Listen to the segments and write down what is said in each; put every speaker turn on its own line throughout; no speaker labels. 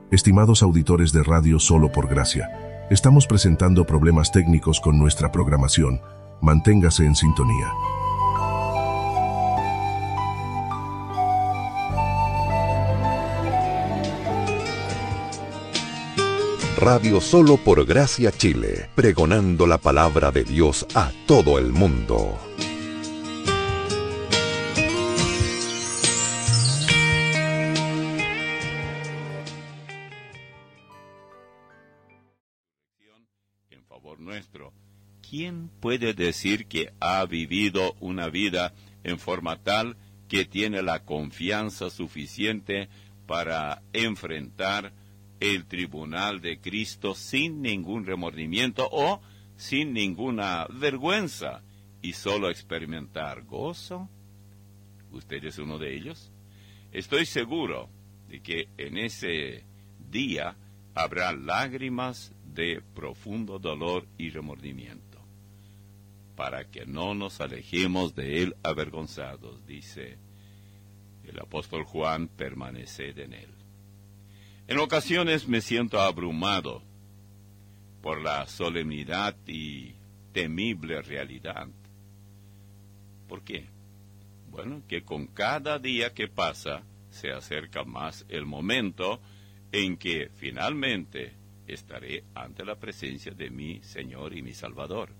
Estimados auditores de Radio Solo por Gracia, estamos presentando problemas técnicos con nuestra programación. Manténgase en sintonía.
Radio Solo por Gracia Chile, pregonando la palabra de Dios a todo el mundo.
En favor nuestro, ¿quién puede decir que ha vivido una vida en forma tal que tiene la confianza suficiente para enfrentar el tribunal de Cristo sin ningún remordimiento o sin ninguna vergüenza y solo experimentar gozo? ¿Usted es uno de ellos? Estoy seguro de que en ese día habrá lágrimas de profundo dolor y remordimiento, para que no nos alejemos de él avergonzados, dice el apóstol Juan, permaneced en él. En ocasiones me siento abrumado por la solemnidad y temible realidad. ¿Por qué? Bueno, que con cada día que pasa se acerca más el momento en que finalmente estaré ante la presencia de mi Señor y mi Salvador.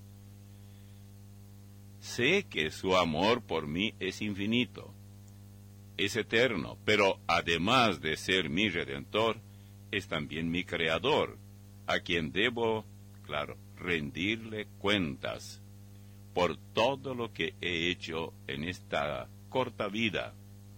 Sé que su amor por mí es infinito, es eterno, pero además de ser mi Redentor, es también mi Creador, a quien debo, claro, rendirle cuentas por todo lo que he hecho en esta corta vida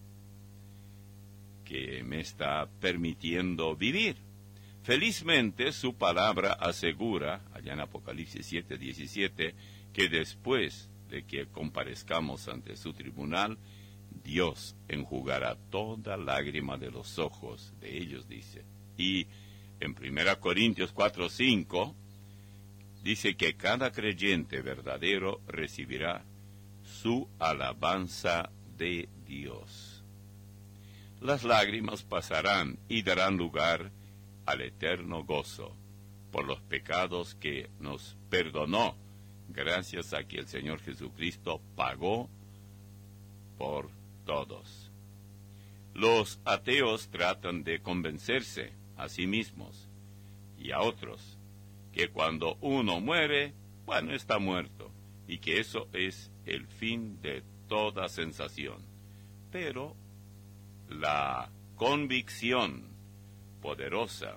que me está permitiendo vivir. Felizmente su palabra asegura, allá en Apocalipsis 7:17, que después de que comparezcamos ante su tribunal, Dios enjugará toda lágrima de los ojos de ellos, dice. Y en 1 Corintios 4:5 dice que cada creyente verdadero recibirá su alabanza de Dios. Las lágrimas pasarán y darán lugar al eterno gozo por los pecados que nos perdonó, gracias a que el Señor Jesucristo pagó por todos. Los ateos tratan de convencerse a sí mismos y a otros que cuando uno muere, bueno, está muerto, y que eso es el fin de toda sensación. Pero la convicción poderosa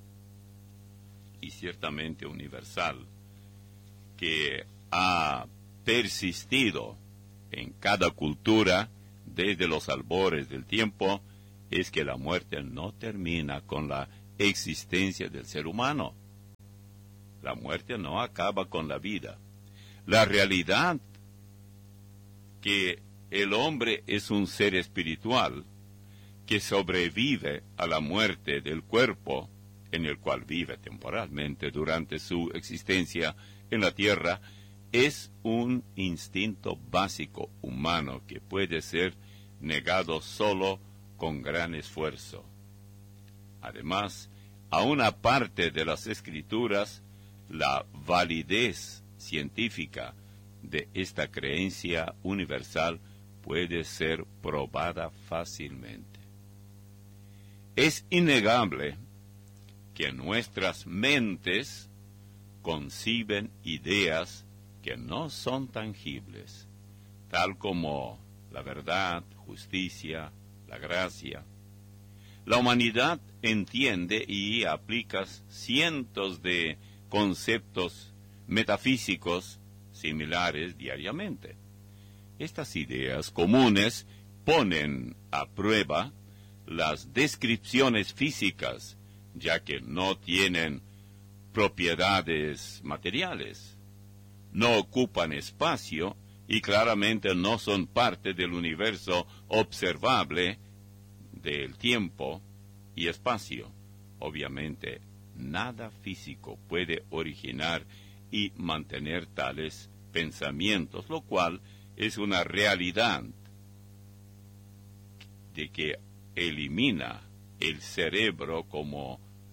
y ciertamente universal que ha persistido en cada cultura desde los albores del tiempo es que la muerte no termina con la existencia del ser humano. La muerte no acaba con la vida. La realidad que el hombre es un ser espiritual que sobrevive a la muerte del cuerpo en el cual vive temporalmente durante su existencia en la tierra, es un instinto básico humano que puede ser negado solo con gran esfuerzo. Además, a una parte de las Escrituras, la validez científica de esta creencia universal puede ser probada fácilmente. Es innegable que nuestras mentes conciben ideas que no son tangibles, tal como la verdad, justicia, la gracia. La humanidad entiende y aplica cientos de conceptos metafísicos similares diariamente. Estas ideas comunes ponen a prueba las descripciones físicas, ya que no tienen propiedades materiales, no ocupan espacio y claramente no son parte del universo observable del tiempo y espacio. Obviamente, nada físico puede originar y mantener tales pensamientos, lo cual es una realidad de que elimina el cerebro como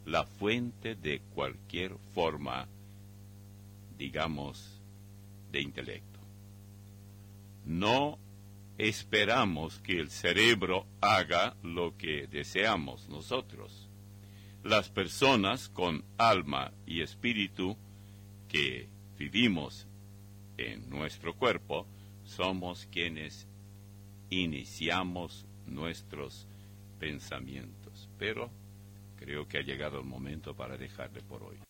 la fuente de cualquier forma, digamos, de intelecto. No esperamos que el cerebro haga lo que deseamos nosotros. Las personas con alma y espíritu que vivimos en nuestro cuerpo somos quienes iniciamos nuestros pensamientos. Pero creo que ha llegado el momento para dejarle por hoy.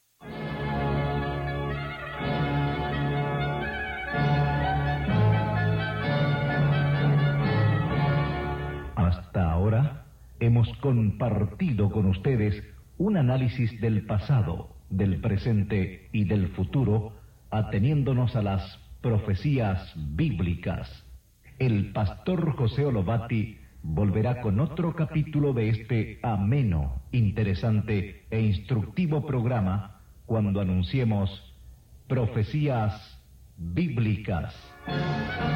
Hasta ahora hemos compartido con ustedes un análisis del pasado, del presente y del futuro, ateniéndonos a las profecías bíblicas. El pastor José Olobati volverá con otro capítulo de este ameno, interesante e instructivo programa cuando anunciemos Profecías Bíblicas.